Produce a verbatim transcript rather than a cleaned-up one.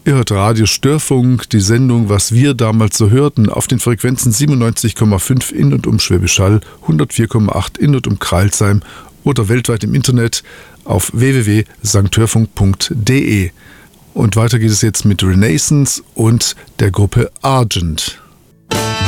Ihr hört Radio Störfunk, die Sendung „Was wir damals so hörten" auf den Frequenzen siebenundneunzig Komma fünf in und um Schwäbisch Hall, hundertvier Komma acht in und um Crailsheim oder weltweit im Internet auf w w w punkt sankt hörfunk punkt d e. Und weiter geht es jetzt mit Renaissance und der Gruppe Argent.